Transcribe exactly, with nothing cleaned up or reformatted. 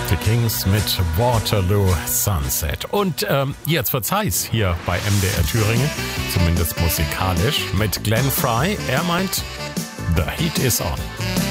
The Kings mit Waterloo Sunset. Und ähm, jetzt wird's heiß hier bei M D R Thüringen, zumindest musikalisch, mit Glenn Frey. Er meint, The Heat is on.